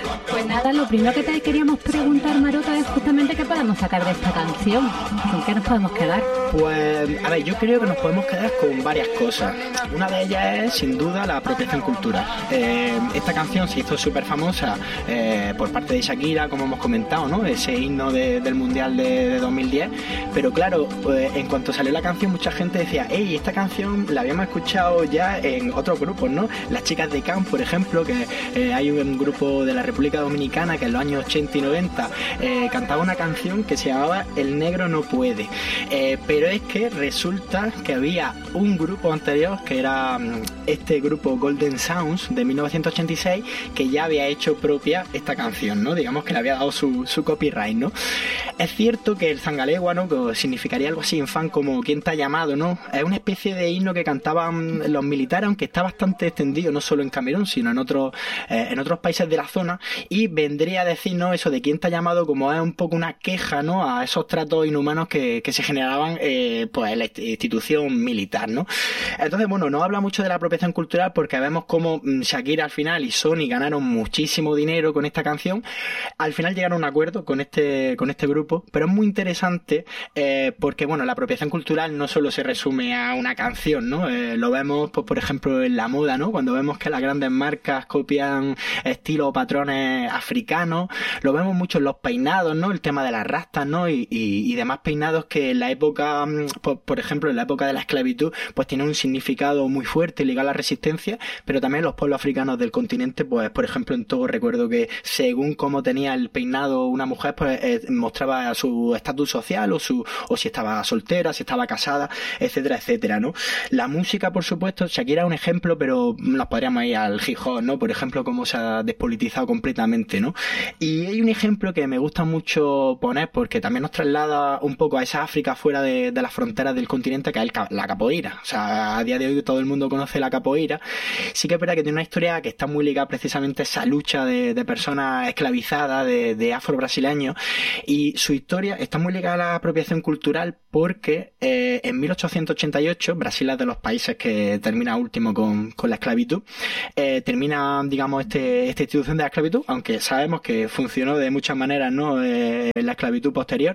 Pues nada, lo primero que te queríamos preguntar, Maroto, es justamente qué podemos sacar de esta canción. ¿Con qué nos podemos quedar? Pues, a ver, yo creo que nos podemos quedar con varias cosas. Una de ellas es, sin duda, la apropiación cultural. Esta canción se hizo súper famosa por parte de Shakira, como hemos comentado, ¿no? Ese himno del Mundial de 2010. Pero claro, en cuanto salió la canción, mucha gente decía, hey, esta canción la habíamos escuchado ya en otros grupos, ¿no? Las chicas de Camp, por ejemplo, que hay un grupo de la República Dominicana que en los años 80 y 90 cantaba una canción que se llamaba El Negro No Puede. Pero es que resulta que había un grupo anterior, que era este grupo Golden Sounds de 1986, que ya había hecho propia esta canción, ¿no? Digamos que le había dado su copyright, ¿no? Es cierto que el zangalegua, ¿no? Que significaría algo así en fan como ¿Quién te ha llamado?, ¿no? Es una especie de himno que cantaban los militares, aunque está bastante extendido, no solo en Camerún, sino en otros países de la zona, y vendría a decirnos eso de ¿Quién te ha llamado?, como es un poco una queja, ¿no? A esos tratos inhumanos que se generaban pues en la institución militar, ¿no? Entonces, bueno, no habla mucho de la apropiación cultural porque vemos cómo Shakira al final y Sony ganaron muchísimo dinero con esta canción. Al final llegaron a un acuerdo con este grupo, pero es muy interesante porque, bueno, la apropiación cultural no solo se resume a una canción, ¿no? Lo vemos, pues, por ejemplo, en la moda, ¿no? Cuando vemos que las grandes marcas copian estilos o patrones africanos, lo vemos mucho en los peinados, ¿no? El tema de las rastas, ¿no? Y demás peinados que en la época, por ejemplo, en la época de la esclavitud, pues tienen un significado muy fuerte ligado a la resistencia, pero también los pueblos africanos del continente, pues, por ejemplo, en Togo recuerdo que según cómo tenía el peinado una mujer, pues mostraba su estatus social o si estaba soltera, si estaba casada, etcétera, etcétera, ¿no? La música, por supuesto, Shakira es un ejemplo, pero nos podríamos ir al hip hop, ¿no? Por ejemplo, cómo se ha despolitizado completamente, ¿no? Y hay un ejemplo que me gusta mucho poner porque también nos traslada un poco a esa África fuera de las fronteras del continente, que es la capoeira. O sea, a día de hoy todo el mundo conoce la capoeira. Sí que es verdad que tiene una historia que está muy ligada precisamente a esa lucha de personas esclavizadas, de afro-brasileños, y su historia está muy ligada a la apropiación cultural porque en 1888, Brasil es de los países que termina último con la esclavitud, termina, digamos, esta institución de la esclavitud, aunque sabemos que funcionó de muchas maneras, ¿no? En la esclavitud posterior.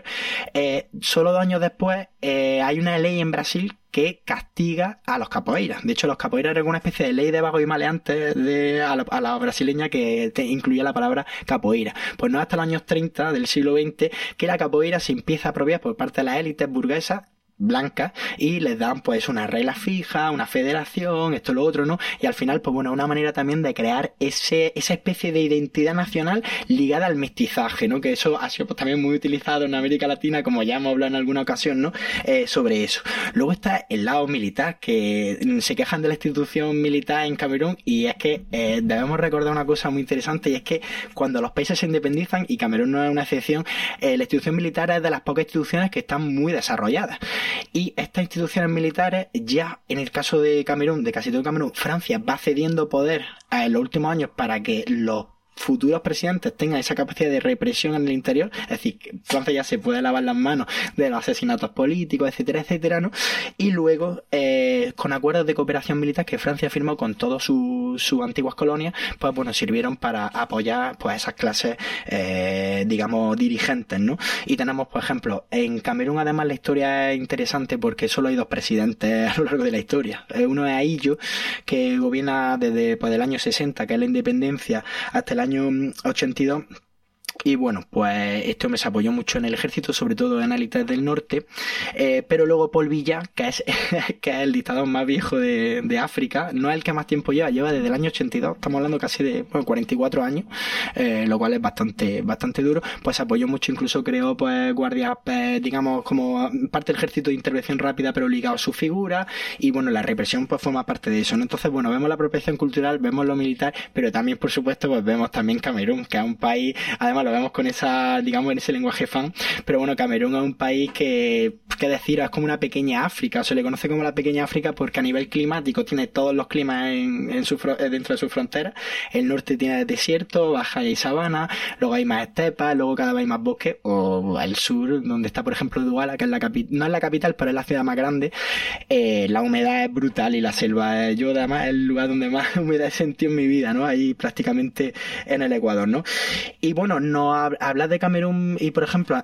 Solo 2 años después hay una ley en Brasil que castiga a los capoeiras. De hecho, los capoeiras eran una especie de ley de vagos y maleantes a la brasileña que incluía la palabra capoeira. Pues no es hasta los años 30 del siglo XX que la capoeira se empieza a apropiar por parte de las élites burguesas blancas y les dan pues una regla fija, una federación, esto lo otro, ¿no? Y al final, pues bueno, una manera también de crear esa especie de identidad nacional ligada al mestizaje, ¿no? Que eso ha sido pues también muy utilizado en América Latina, como ya hemos hablado en alguna ocasión, ¿no? Sobre eso. Luego está el lado militar, que se quejan de la institución militar en Camerún, y es que debemos recordar una cosa muy interesante, y es que cuando los países se independizan, y Camerún no es una excepción, la institución militar es de las pocas instituciones que están muy desarrolladas. Y estas instituciones militares, ya en el caso de Camerún, de casi todo Camerún, Francia va cediendo poder en los últimos años para que los futuros presidentes tengan esa capacidad de represión en el interior, es decir, que Francia ya se puede lavar las manos de los asesinatos políticos, etcétera, etcétera, ¿no? Y luego, con acuerdos de cooperación militar que Francia firmó con todas sus antiguas colonias, pues bueno, sirvieron para apoyar pues esas clases, digamos, dirigentes, ¿no? Y tenemos, por ejemplo, en Camerún además la historia es interesante porque solo hay 2 presidentes a lo largo de la historia. Uno es Ahidjo, que gobierna desde pues, el año 60, que es la independencia, hasta el año 82. Y bueno, pues este hombre se apoyó mucho en el ejército, sobre todo en élites del norte, pero luego Paul Biya, que es el dictador más viejo de África, no es el que más tiempo lleva desde el año 82, estamos hablando casi de 44 años, lo cual es bastante duro, pues se apoyó mucho, incluso creó pues guardias, digamos, como parte del ejército de intervención rápida, pero ligado a su figura, y bueno, la represión pues forma parte de eso, ¿no? Entonces, bueno, vemos la apropiación cultural, vemos lo militar, pero también, por supuesto, pues vemos también Camerún, que es un país, además lo vemos con esa, digamos, en ese lenguaje fan. Pero bueno, Camerún es un país que decir, es como una pequeña África, o se le conoce como la pequeña África porque a nivel climático tiene todos los climas dentro de sus fronteras. El norte tiene desierto, baja y sabana, luego hay más estepas, luego cada vez hay más bosque, o el sur, donde está por ejemplo Duala, que es no es la capital, pero es la ciudad más grande. La humedad es brutal y la selva, yo además es el lugar donde más humedad he sentido en mi vida, ¿no? Ahí prácticamente en el Ecuador, ¿no? Y bueno, no hablar de Camerún y por ejemplo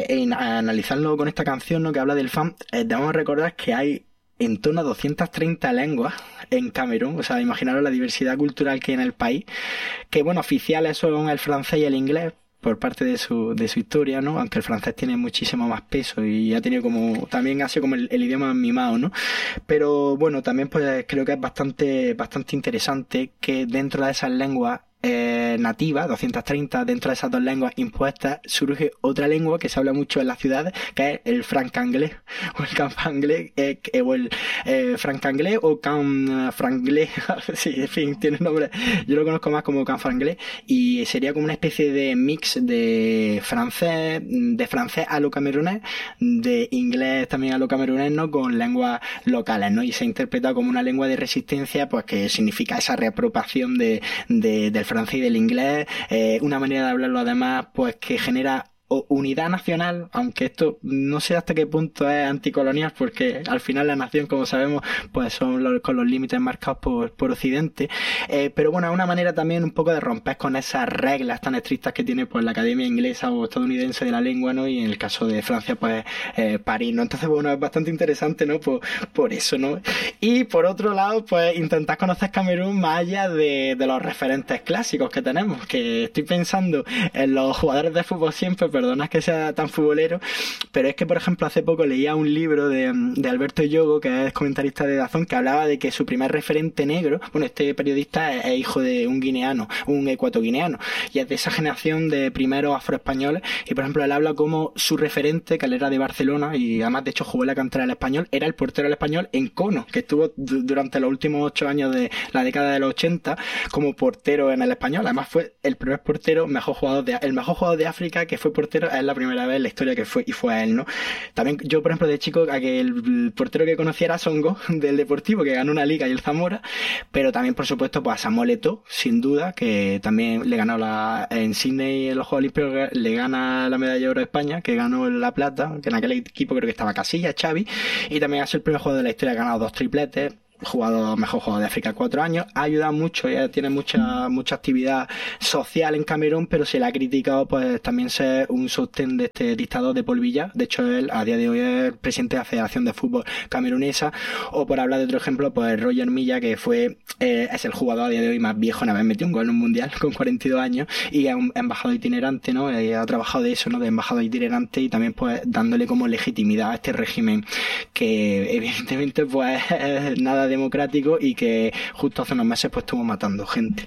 analizarlo con esta canción, ¿no?, que habla del fan, debemos recordar que hay en torno a 230 lenguas en Camerún, o sea, imaginaros la diversidad cultural que hay en el país, que bueno, oficiales son el francés y el inglés, por parte de su historia, ¿no? Aunque el francés tiene muchísimo más peso y ha tenido también ha sido como el idioma mimado, ¿no? Pero bueno, también pues creo que es bastante interesante que dentro de esas lenguas nativas, 230, dentro de esas dos lenguas impuestas, surge otra lengua que se habla mucho en las ciudades, que es el francanglés, o el canfanglés, o el francanglés, o canfranglés, sí, en fin, tiene nombre, yo lo conozco más como canfranglés, y sería como una especie de mix de francés a lo camerunés, de inglés también a lo camerunés, ¿no?, con lenguas locales, ¿no? Y se ha interpretado como una lengua de resistencia, pues que significa esa reapropiación del francés y del inglés, una manera de hablarlo además pues que genera unidad nacional, aunque esto no sé hasta qué punto es anticolonial, porque al final la nación, como sabemos, pues son con los límites marcados por Occidente, pero bueno, es una manera también un poco de romper con esas reglas tan estrictas que tiene pues la Academia Inglesa o Estadounidense de la Lengua, ¿no? Y en el caso de Francia, pues París, ¿no? Entonces, bueno, es bastante interesante, ¿no? Por eso, ¿no? Y por otro lado, pues intentar conocer Camerún más allá de los referentes clásicos que tenemos, que estoy pensando en los jugadores de fútbol siempre, perdona que sea tan futbolero, pero es que por ejemplo hace poco leía un libro de Alberto Yogo, que es comentarista de DAZN, que hablaba de que su primer referente negro, bueno, este periodista es hijo de un guineano, un ecuatoguineano, y es de esa generación de primeros afroespañoles, y por ejemplo él habla como su referente, que él era de Barcelona y además de hecho jugó en la cantera del Español, era el portero del Español Encono, que estuvo durante los últimos 8 años de la década de los 80 como portero en el Español. Además fue el primer portero, el mejor jugador de África que fue portero, es la primera vez en la historia que fue él, ¿no? También yo, por ejemplo, de chico, a que el portero que conocía era Songo, del Deportivo, que ganó una liga, y el Zamora, pero también, por supuesto, pues a Samuel Eto'o, sin duda, que también le ganó en Sydney en los Juegos Olímpicos, le gana la medalla de oro a España, que ganó la plata, que en aquel equipo creo que estaba Casillas, Xavi, y también ha sido el primer jugador de la historia que ha ganado 2 tripletes, mejor jugador de África 4 años, ha ayudado mucho, ya tiene mucha actividad social en Camerún, pero se le ha criticado pues también ser un sostén de este dictador de Paul Biya. De hecho él a día de hoy es presidente de la Federación de Fútbol Camerunesa. O por hablar de otro ejemplo, pues Roger Milla, que es el jugador a día de hoy más viejo en haber metido un gol en un mundial con 42 años, y es un embajador itinerante, ¿no? Ha trabajado de eso, ¿no? De embajador itinerante, y también pues dándole como legitimidad a este régimen que evidentemente pues es nada democrático y que justo hace unos meses pues estuvo matando gente.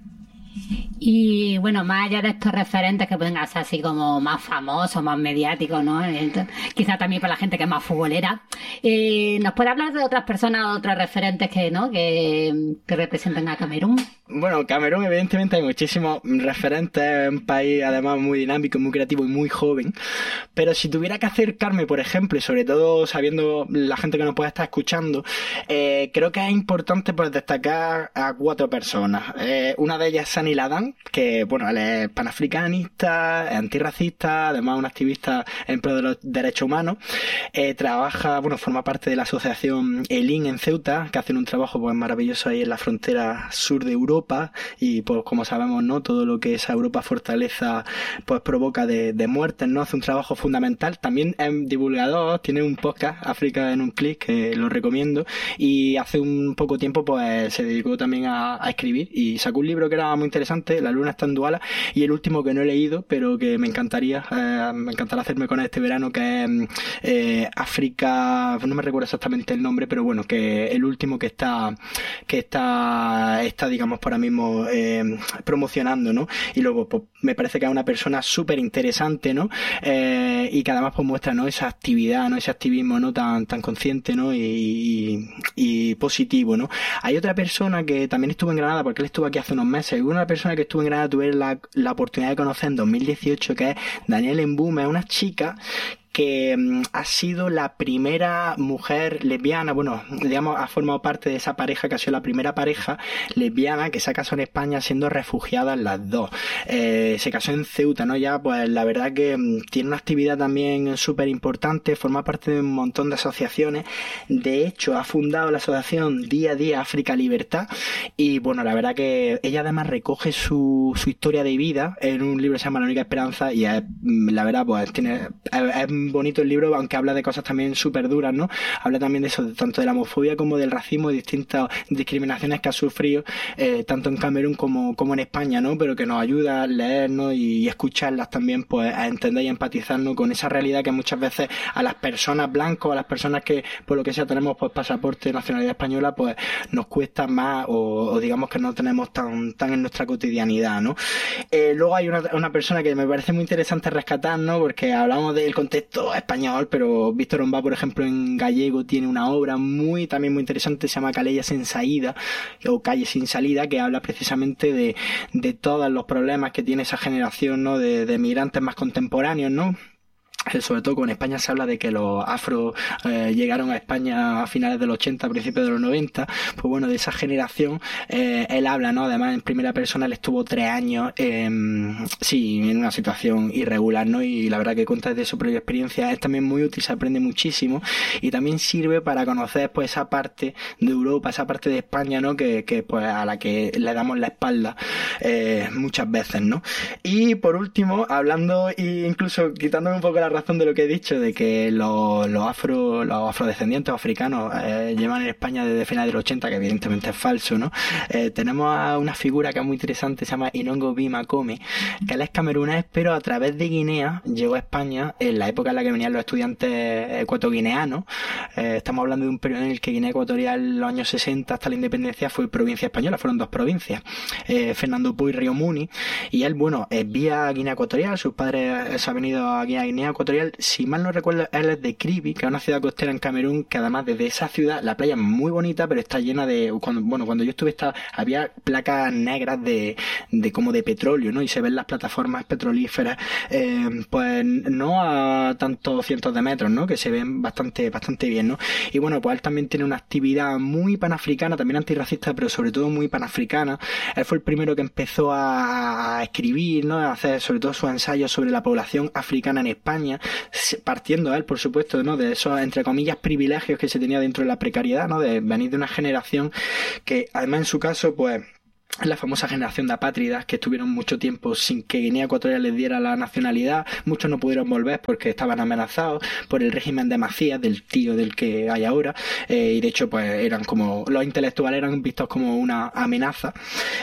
Y bueno, más allá de estos referentes que pueden ser así como más famosos, más mediáticos, ¿no? Quizá también para la gente que es más futbolera, ¿nos puede hablar de otras personas, otros referentes que representen a Camerún? Bueno, Camerún evidentemente hay muchísimos referentes, es un país además muy dinámico, muy creativo y muy joven, pero si tuviera que acercarme, por ejemplo, y sobre todo sabiendo la gente que nos puede estar escuchando, creo que es importante pues destacar a 4 personas. Una de ellas es Sani Ladán, que bueno, él es panafricanista, es antirracista, además un activista en pro de los derechos humanos, forma parte de la asociación ELIN en Ceuta, que hacen un trabajo pues maravilloso ahí en la frontera sur de Europa, y pues como sabemos, ¿no?, todo lo que esa Europa fortaleza pues provoca de muertes, ¿no? Hace un trabajo fundamental. También es divulgador, tiene un podcast, África en un clic, que lo recomiendo, y hace un poco tiempo pues se dedicó también a escribir y sacó un libro que era muy interesante, La luna está en Duala, y el último que no he leído pero que me encantaría me encantará hacerme con este verano, que es África, no me recuerdo exactamente el nombre, pero bueno, que el último que está digamos por ahora mismo promocionando, ¿no? Y luego pues me parece que es una persona súper interesante, ¿no? Y que además pues muestra, ¿no? Esa actividad, ¿no? Ese activismo, ¿no? Tan consciente, ¿no? Y positivo, ¿no? Hay otra persona que también estuvo en Granada, porque él estuvo aquí hace unos meses, y una persona que estuvo en Granada tuve la oportunidad de conocer en 2018, que es Daniel Embume, una chica que ha sido la primera mujer lesbiana, bueno, digamos, ha formado parte de esa pareja que ha sido la primera pareja lesbiana que se ha casado en España siendo refugiadas las dos. Se casó en Ceuta, ¿no? Ya, pues la verdad que tiene una actividad también súper importante, forma parte de un montón de asociaciones. De hecho, ha fundado la asociación Día a Día África Libertad, y bueno, la verdad que ella además recoge su historia de vida en un libro que se llama La Única Esperanza, y es, la verdad, pues es bonito el libro, aunque habla de cosas también súper duras, ¿no? Habla también de eso, tanto de la homofobia como del racismo y distintas discriminaciones que ha sufrido tanto en Camerún como en España, ¿no? Pero que nos ayuda a leernos y escucharlas también, pues a entender y empatizarnos con esa realidad que muchas veces a las personas blancas, a las personas que por lo que sea tenemos pues pasaporte de nacionalidad española, pues nos cuesta más o digamos que no tenemos tan en nuestra cotidianidad, ¿no? Luego hay una persona que me parece muy interesante rescatar, ¿no? Porque hablamos del contexto español, pero Víctor Ombá, por ejemplo, en gallego tiene una obra también muy interesante, se llama Calella sin saída o Calle sin salida, que habla precisamente de todos los problemas que tiene esa generación, ¿no? De migrantes más contemporáneos, ¿no? Sobre todo con España se habla de que los afro llegaron a España a finales de los 80, principios de los 90. Pues bueno, de esa generación él habla, ¿no? Además en primera persona él estuvo 3 años en una situación irregular, ¿no? Y la verdad que cuenta desde su propia experiencia, es también muy útil, se aprende muchísimo y también sirve para conocer pues esa parte de Europa, esa parte de España, ¿no? Que pues a la que le damos la espalda muchas veces, ¿no? Y por último, hablando e incluso quitándome un poco la razón de lo que he dicho, de que los afrodescendientes o africanos llevan en España desde finales del 80, que evidentemente es falso, ¿no? Tenemos a una figura que es muy interesante, se llama Inongo Bimakome, que él es camerunés, pero a través de Guinea llegó a España en la época en la que venían los estudiantes ecuatoguineanos. Estamos hablando de un periodo en el que Guinea Ecuatorial, en los años 60 hasta la independencia, fue provincia española, fueron 2 provincias, Fernando Poo y Río Muni, y él, bueno, vía Guinea Ecuatorial, sus padres se han venido a Guinea Ecuatorial, si mal no recuerdo, él es de Kribi, que es una ciudad costera en Camerún, que además desde esa ciudad, la playa es muy bonita, pero está llena de, cuando yo estuve había placas negras de como de petróleo, ¿no? Y se ven las plataformas petrolíferas, pues no a tantos cientos de metros, ¿no? Que se ven bastante bien, ¿no? Y bueno, pues él también tiene una actividad muy panafricana, también antirracista, pero sobre todo muy panafricana. Él fue el primero que empezó a escribir, ¿no? A hacer sobre todo sus ensayos sobre la población africana en España, partiendo él, por supuesto, ¿no? De esos, entre comillas, privilegios que se tenía dentro de la precariedad, ¿no? De venir de una generación que, además, en su caso, pues, la famosa generación de apátridas que estuvieron mucho tiempo sin que Guinea Ecuatorial les diera la nacionalidad. Muchos no pudieron volver porque estaban amenazados por el régimen de Macías, del tío del que hay ahora, y de hecho pues eran como, los intelectuales eran vistos como una amenaza,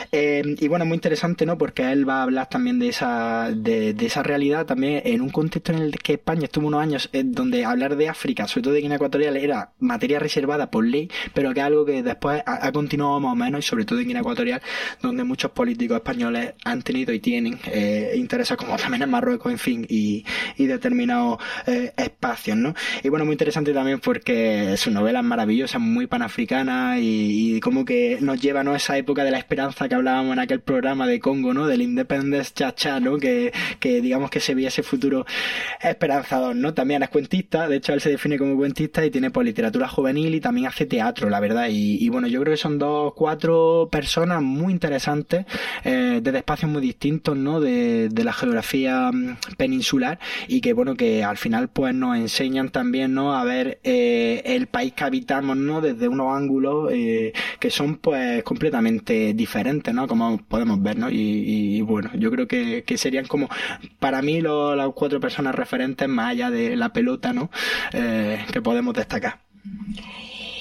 y bueno, muy interesante, ¿no? Porque él va a hablar también de esa realidad también en un contexto en el que España estuvo unos años donde hablar de África, sobre todo de Guinea Ecuatorial, era materia reservada por ley, pero que es algo que después ha continuado más o menos, y sobre todo en Guinea Ecuatorial, donde muchos políticos españoles han tenido y tienen intereses, como también en Marruecos, en fin, y determinados espacios, ¿no? Y bueno, muy interesante también porque su novela es maravillosa, muy panafricana, y como que nos lleva, ¿no?, a esa época de la esperanza que hablábamos en aquel programa de Congo, ¿no?, del Independence Cha-Cha, ¿no?, que digamos que se veía ese futuro esperanzador, ¿no? También es cuentista, de hecho él se define como cuentista y tiene pues literatura juvenil y también hace teatro, la verdad, y bueno, yo creo que son 4 personas muy interesantes, desde espacios muy distintos, ¿no?, de la geografía peninsular, y que bueno, que al final pues nos enseñan también, ¿no?, a ver el país que habitamos, ¿no?, desde unos ángulos que son pues completamente diferentes, ¿no?, como podemos ver, ¿no? Y bueno, yo creo que serían como para mí las 4 personas referentes más allá de la pelota, ¿no?, que podemos destacar.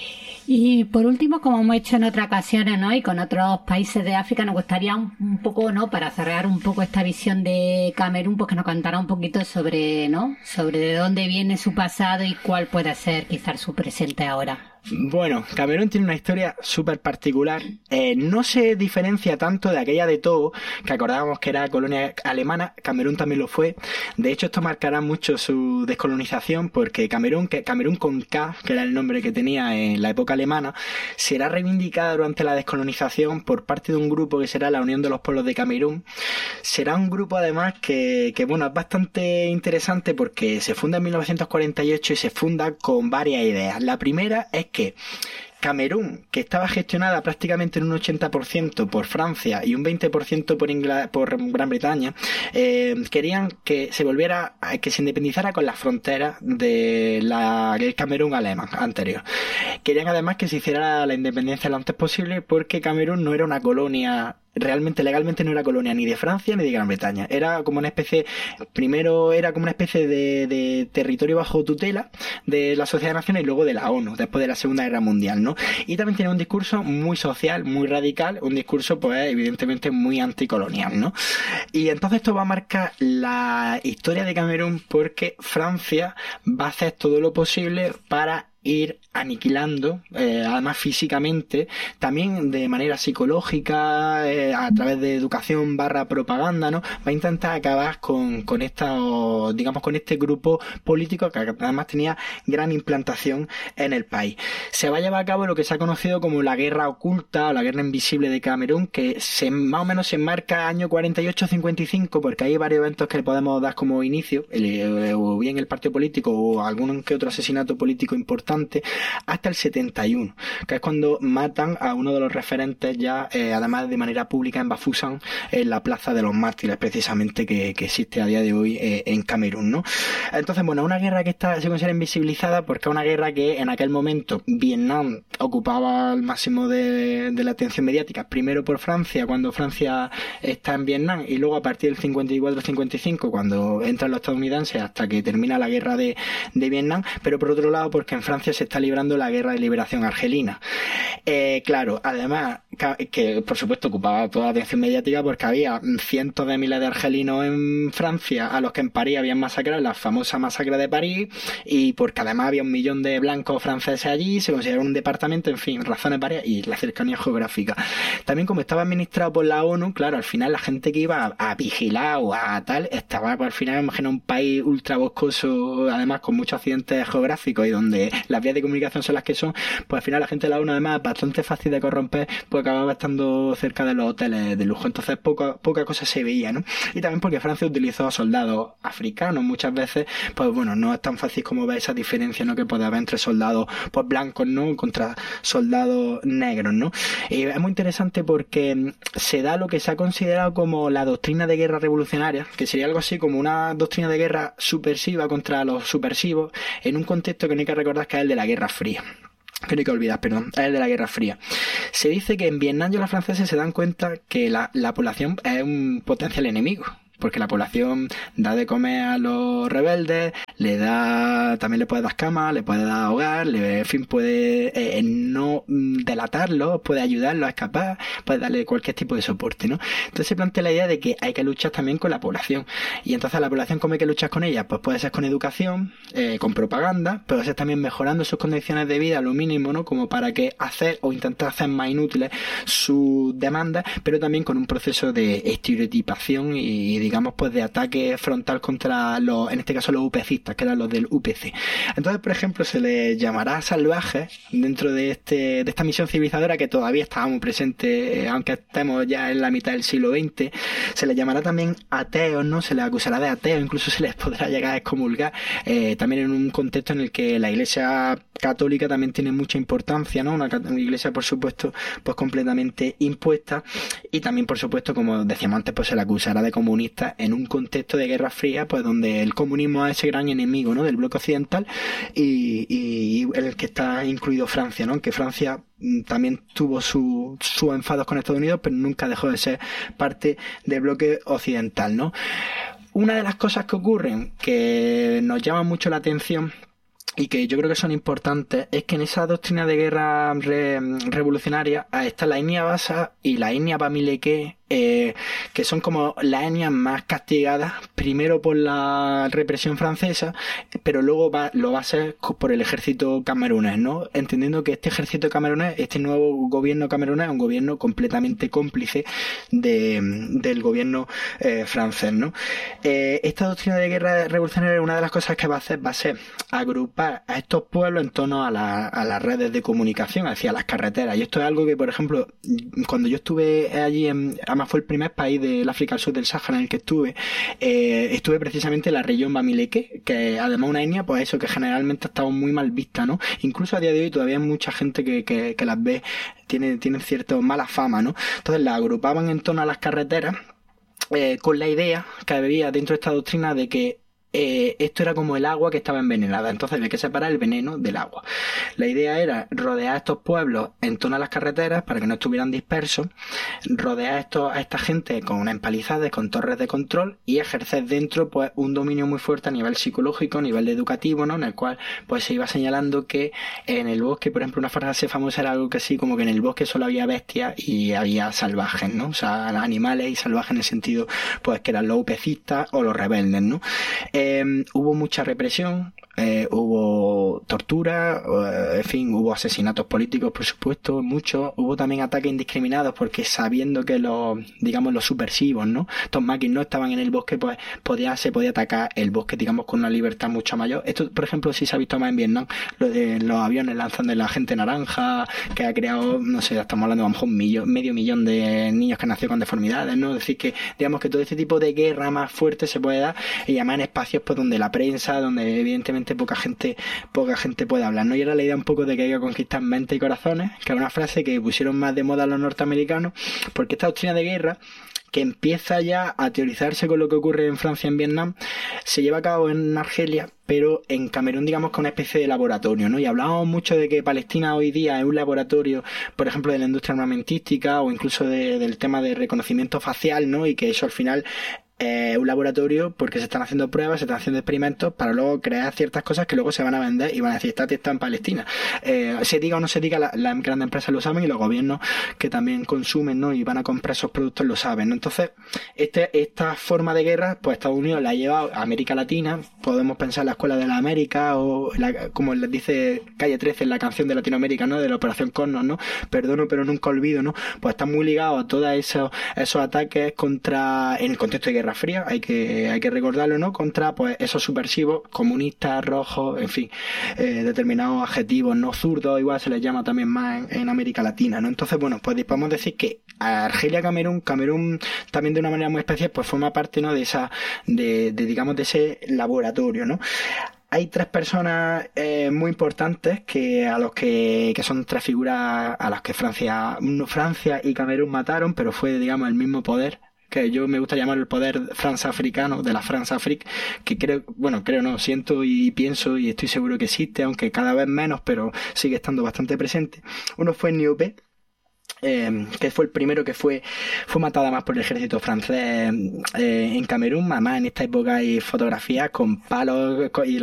Y por último, como hemos hecho en otras ocasiones, ¿no? Y con otros países de África, nos gustaría un poco, ¿no? Para cerrar un poco esta visión de Camerún, pues que nos contara un poquito sobre, ¿no? Sobre de dónde viene su pasado y cuál puede ser quizás su presente ahora. Bueno, Camerún tiene una historia súper particular. No se diferencia tanto de aquella de Togo, que acordábamos que era colonia alemana. Camerún también lo fue. De hecho, esto marcará mucho su descolonización, porque Camerún con K, que era el nombre que tenía en la época alemana, será reivindicada durante la descolonización por parte de un grupo que será la Unión de los Pueblos de Camerún. Será un grupo además que bueno, es bastante interesante porque se funda en 1948 y se funda con varias ideas. La primera es que Camerún, que estaba gestionada prácticamente en un 80% por Francia y un 20% por Gran Bretaña, querían que se que se independizara con las fronteras del Camerún alemán anterior. Querían además que se hiciera la independencia lo antes posible porque Camerún no era una colonia. Realmente, legalmente no era colonia ni de Francia ni de Gran Bretaña. Era como una especie, primero era como una especie de territorio bajo tutela de la Sociedad de Naciones y luego de la ONU, después de la Segunda Guerra Mundial, ¿no? Y también tenía un discurso muy social, muy radical, un discurso, pues, evidentemente muy anticolonial, ¿no? Y entonces esto va a marcar la historia de Camerún porque Francia va a hacer todo lo posible para ir aniquilando, además físicamente, también de manera psicológica, a través de educación / propaganda, ¿no? Va a intentar acabar con este grupo político que además tenía gran implantación en el país. Se va a llevar a cabo lo que se ha conocido como la guerra oculta o la guerra invisible de Camerún, que más o menos se enmarca año 48-55, porque hay varios eventos que le podemos dar como inicio, o bien el partido político o algún que otro asesinato político importante, hasta el 71, que es cuando matan a uno de los referentes ya, además de manera pública en Bafoussam, en la Plaza de los Mártires, precisamente, que existe a día de hoy en Camerún, ¿no? Entonces, bueno, una guerra que se considera invisibilizada porque es una guerra que en aquel momento Vietnam ocupaba el máximo de la atención mediática, primero por Francia, cuando Francia está en Vietnam, y luego a partir del 54-55, cuando entran los estadounidenses, hasta que termina la guerra de Vietnam, pero por otro lado porque en Francia se está librando la guerra de liberación argelina. Claro, además, que por supuesto ocupaba toda la atención mediática porque había cientos de miles de argelinos en Francia a los que en París habían masacrado, la famosa masacre de París, y porque además había 1 millón de blancos franceses allí, se consideraba un departamento, en fin, razones varias, y la cercanía geográfica. También, como estaba administrado por la ONU, claro, al final la gente que iba a vigilar o a tal, estaba, pues, al final, imagina un país ultra boscoso, además con muchos accidentes geográficos y donde las vías de comunicación son las que son, pues al final la gente de la ONU, además, bastante fácil de corromper, pues acababa estando cerca de los hoteles de lujo. Entonces poca cosa se veía, ¿no? Y también porque Francia utilizó a soldados africanos muchas veces, pues bueno, no es tan fácil como ver esa diferencia, ¿no?, que puede haber entre soldados, pues, blancos, ¿no?, contra soldados negros, ¿no? Y es muy interesante porque se da lo que se ha considerado como la doctrina de guerra revolucionaria, que sería algo así como una doctrina de guerra subversiva contra los subversivos, en un contexto que no hay que recordar que es el de la Guerra Fría. Que no hay que olvidar, perdón, es el de la Guerra Fría. Se dice que en Vietnam los franceses se dan cuenta que la población es un potencial enemigo, porque la población da de comer a los rebeldes, también le puede dar cama, le puede dar hogar, en fin, puede no delatarlos, puede ayudarlos a escapar, puede darle cualquier tipo de soporte, ¿no? Entonces se plantea la idea de que hay que luchar también con la población. Y entonces la población, ¿cómo hay que luchar con ella? Pues puede ser con educación, con propaganda, puede ser también mejorando sus condiciones de vida lo mínimo, ¿no?, como para que hacer o intentar hacer más inútiles sus demandas, pero también con un proceso de estereotipación y digamos, pues, de ataque frontal contra en este caso los UPCistas, que eran los del UPC. Entonces, por ejemplo, se les llamará salvajes dentro de esta misión civilizadora que todavía estaba muy presente, aunque estemos ya en la mitad del siglo XX. Se les llamará también ateos, ¿no? Se les acusará de ateos, incluso se les podrá llegar a excomulgar, también en un contexto en el que la Iglesia católica también tiene mucha importancia, ¿no? Una iglesia, por supuesto, pues completamente impuesta, y también, por supuesto, como decíamos antes, pues se le acusará de comunista en un contexto de Guerra Fría, pues donde el comunismo es ese gran enemigo, ¿no?, del bloque occidental, y en el que está incluido Francia, ¿no?, que Francia también tuvo sus enfados con Estados Unidos, pero nunca dejó de ser parte del bloque occidental, ¿no? Una de las cosas que ocurren que nos llama mucho la atención y que yo creo que son importantes, es que en esa doctrina de guerra revolucionaria está la etnia basa y la etnia bamileque, que son como las etnias más castigadas, primero por la represión francesa, pero luego lo va a ser por el ejército camerunés, ¿no? Entendiendo que este ejército camerunés, este nuevo gobierno camerunés, es un gobierno completamente cómplice del gobierno francés, ¿no? Esta doctrina de guerra revolucionaria, una de las cosas que va a ser agrupar a estos pueblos en torno a las redes de comunicación, hacia las carreteras. Y esto es algo que, por ejemplo, cuando yo estuve allí, además fue el primer país del África al sur del Sáhara en el que estuve precisamente en la región Bamileke, que además una etnia, pues eso, que generalmente ha estado muy mal vista, ¿no? Incluso a día de hoy todavía hay mucha gente que las ve, tienen cierta mala fama, ¿no? Entonces las agrupaban en torno a las carreteras, con la idea que había dentro de esta doctrina de que esto era como el agua que estaba envenenada, entonces había que separar el veneno del agua. La idea era rodear a estos pueblos en torno a las carreteras para que no estuvieran dispersos, rodear a esta gente con empalizadas, con torres de control, y ejercer dentro pues un dominio muy fuerte a nivel psicológico, a nivel educativo, ¿no? En el cual pues se iba señalando que en el bosque, por ejemplo, una frase famosa era algo que sí, como que en el bosque solo había bestias y había salvajes, ¿no? O sea, animales y salvajes en el sentido pues que eran los upecistas o los rebeldes, ¿no? Hubo mucha represión, hubo tortura, en fin, hubo asesinatos políticos, por supuesto, muchos. Hubo también ataques indiscriminados porque sabiendo que los subversivos, ¿no? Estos maquis no estaban en el bosque, pues se podía atacar el bosque, digamos, con una libertad mucho mayor. Esto, por ejemplo, sí se ha visto más en Vietnam, lo de los aviones lanzando la gente naranja, que ha creado, no sé, estamos hablando de a lo mejor medio millón de niños que han nacido con deformidades, ¿no? Es decir, que digamos que todo este tipo de guerra más fuerte se puede dar y además en espacios pues donde la prensa, donde evidentemente poca gente puede hablar, ¿no? Y era la idea un poco de que hay que conquistar mentes y corazones, que es una frase que pusieron más de moda los norteamericanos, porque esta doctrina de guerra, que empieza ya a teorizarse con lo que ocurre en Francia y en Vietnam, se lleva a cabo en Argelia, pero en Camerún, digamos, con una especie de laboratorio, ¿no? Y hablamos mucho de que Palestina hoy día es un laboratorio, por ejemplo, de la industria armamentística o incluso del tema de reconocimiento facial, ¿no? Y que eso al final un laboratorio porque se están haciendo pruebas, se están haciendo experimentos para luego crear ciertas cosas que luego se van a vender y van a decir, está en Palestina. Se diga o no se diga, las grandes empresas lo saben y los gobiernos que también consumen, ¿no? Y van a comprar esos productos lo saben, ¿no? Entonces, esta forma de guerra, pues Estados Unidos la ha llevado a América Latina. Podemos pensar en la Escuela de la América o como les dice Calle 13 en la canción de Latinoamérica, ¿no? De la Operación Cosmos, ¿no? Perdono pero nunca olvido, ¿no? Pues están muy ligados a todos esos ataques en el contexto de Guerra Fría, hay que recordarlo, ¿no? Contra pues esos subversivos comunistas, rojos, en fin, determinados adjetivos, ¿no? Zurdos, igual se les llama también más en América Latina, ¿no? Entonces, bueno, pues podemos decir que Argelia, Camerún también de una manera muy especial, pues forma parte, ¿no? Digamos, de ese laboratorio, ¿no? Hay tres personas muy importantes que son tres figuras a las que Francia y Camerún mataron, pero fue, digamos, el mismo poder, que yo me gusta llamar el poder France-africano, de la France-Afrique, que siento y pienso y estoy seguro que existe, aunque cada vez menos, pero sigue estando bastante presente. Uno fue Niopé, que fue el primero que fue matado además por el ejército francés en Camerún. Además en esta época hay fotografías con palos y